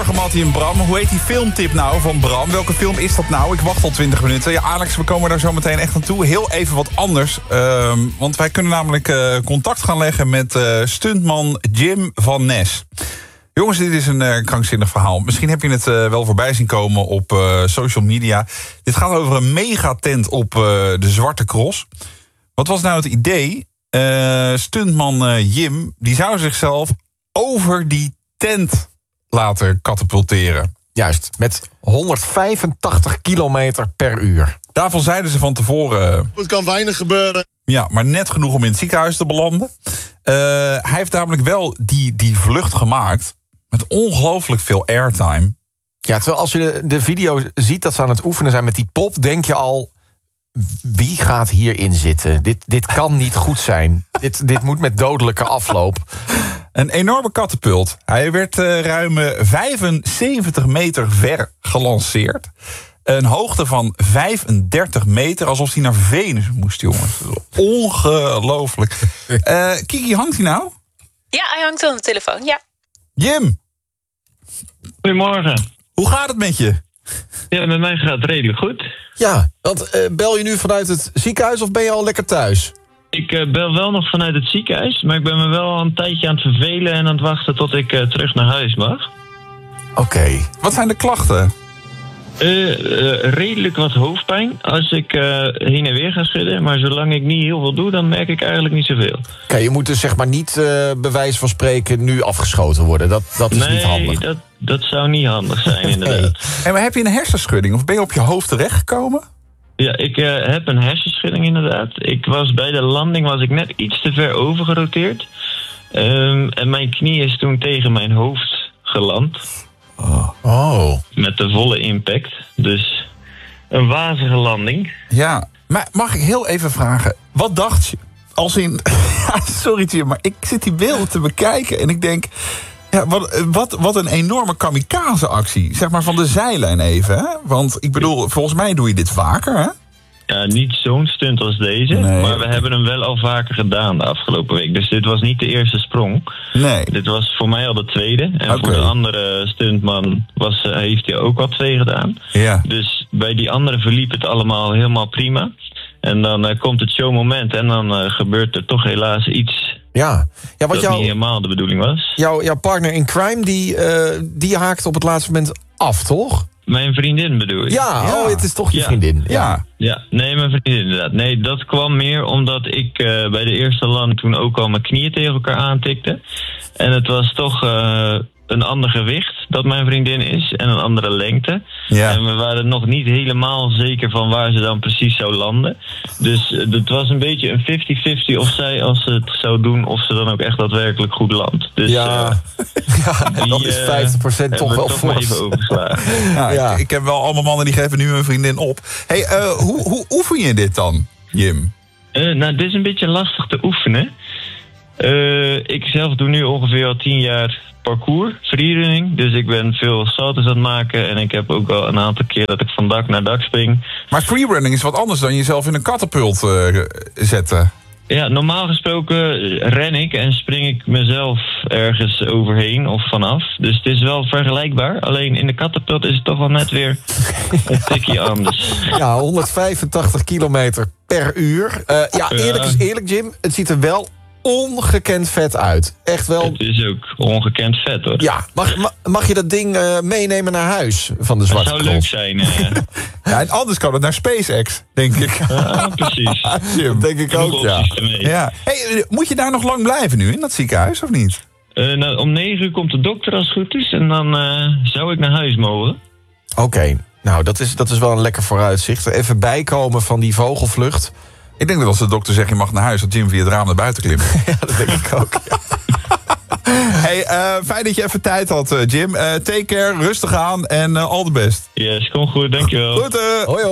Goedemorgen, Mattie en Bram. Hoe heet die filmtip nou van Bram? Welke film is dat nou? Ik wacht al 20 minuten. Ja, Alex, we komen daar zo meteen echt naartoe. Heel even wat anders. Want wij kunnen namelijk contact gaan leggen met stuntman Jim van Nes. Jongens, dit is een krankzinnig verhaal. Misschien heb je het wel voorbij zien komen op social media. Dit gaat over een megatent op de Zwarte Cross. Wat was nou het idee? Stuntman Jim, die zou zichzelf over die tent laten katapulteren. Juist, met 185 kilometer per uur. Daarvan zeiden ze van tevoren... Het kan weinig gebeuren. Ja, maar net genoeg om in het ziekenhuis te belanden. Hij heeft namelijk wel die vlucht gemaakt met ongelooflijk veel airtime. Ja, terwijl als je de video ziet dat ze aan het oefenen zijn met die pop, denk je al, wie gaat hierin zitten? Dit kan niet goed zijn. Dit moet met dodelijke afloop. Een enorme katapult. Hij werd ruim 75 meter ver gelanceerd. Een hoogte van 35 meter, alsof hij naar Venus moest, jongens. Ongelooflijk. Kiki, hangt hij nou? Ja, hij hangt aan de telefoon, ja. Jim! Goedemorgen. Hoe gaat het met je? Ja, met mij gaat het redelijk goed. Ja, want bel je nu vanuit het ziekenhuis of ben je al lekker thuis? Ik bel wel nog vanuit het ziekenhuis, maar ik ben me wel al een tijdje aan het vervelen en aan het wachten tot ik terug naar huis mag. Oké. Wat zijn de klachten? Redelijk wat hoofdpijn als ik heen en weer ga schudden, maar zolang ik niet heel veel doe, dan merk ik eigenlijk niet zoveel. Oké, je moet dus zeg maar niet bij wijze van spreken nu afgeschoten worden. Dat is niet handig. Nee, dat zou niet handig zijn, inderdaad. En maar heb je een hersenschudding of ben je op je hoofd terechtgekomen? Ja, ik heb een hersenschudding inderdaad. Bij de landing net iets te ver overgeroteerd. En mijn knie is toen tegen mijn hoofd geland. Oh. Met de volle impact. Dus een wazige landing. Ja, maar mag ik heel even vragen, wat dacht je? Als in, ja, sorry Jim, maar ik zit die beelden te bekijken en ik denk, ja, wat een enorme kamikaze-actie. Zeg maar van de zijlijn even, hè? Want ik bedoel, volgens mij doe je dit vaker, hè? Ja, niet zo'n stunt als deze, Nee. maar we hebben hem wel al vaker gedaan de afgelopen week. Dus dit was niet de eerste sprong. Nee. Dit was voor mij al de tweede. En Oké. voor de andere stuntman heeft hij ook al 2 gedaan. Ja. Dus bij die andere verliep het allemaal helemaal prima. En dan komt het showmoment en dan gebeurt er toch helaas iets Ja, wat dat niet helemaal de bedoeling was. jouw partner in crime, die haakt op het laatste moment af, toch? Mijn vriendin bedoel je? Ja, Ja. oh, het is toch je Ja. vriendin. Ja. Ja, nee, mijn vriendin inderdaad. Nee, dat kwam meer omdat ik bij de eerste land toen ook al mijn knieën tegen elkaar aantikte. En het was toch een ander gewicht dat mijn vriendin is en een andere lengte. Ja. En we waren nog niet helemaal zeker van waar ze dan precies zou landen. Dus het was een beetje een 50-50 of zij, als ze het zou doen, of ze dan ook echt daadwerkelijk goed landt. Dus, Ja, dan is 50% toch wel toch maar fors. even overgeslagen. Ja, Ja. Ik heb wel allemaal mannen die geven nu hun vriendin op. Hey, hoe oefen je dit dan, Jim? Nou, dit is een beetje lastig te oefenen. Ik zelf doe nu ongeveer al 10 jaar parcours, freerunning. Dus ik ben veel salto's aan het maken. En ik heb ook al een aantal keer dat ik van dak naar dak spring. Maar freerunning is wat anders dan jezelf in een katapult zetten. Ja, normaal gesproken ren ik en spring ik mezelf ergens overheen of vanaf. Dus het is wel vergelijkbaar. Alleen in de katapult is het toch wel net weer een tikje anders. Ja, 185 kilometer per uur. Ja, eerlijk is eerlijk, Jim. Het ziet er wel ongekend vet uit. Echt wel. Het is ook ongekend vet, hoor. Ja, mag je dat ding meenemen naar huis van de Dat Zwarte zou leuk Cross? zijn. Ja, en anders kan het naar SpaceX, denk ik. Ja, precies. Jim. Denk ik Genoeg ook, ja. opties ermee. Ja. Hey, moet je daar nog lang blijven nu, in dat ziekenhuis, of niet? Nou, om 9 uur komt de dokter als het goed is. En dan zou ik naar huis mogen. Oké, nou dat is wel een lekker vooruitzicht. Even bijkomen van die vogelvlucht. Ik denk dat als de dokter zegt je mag naar huis, dat Jim via het raam naar buiten klimt. Ja, dat denk ik ook. Ja. Hey, fijn dat je even tijd had, Jim. Take care, rustig aan en all the best. Yes, kom goed, dankjewel. Goed, Hoi.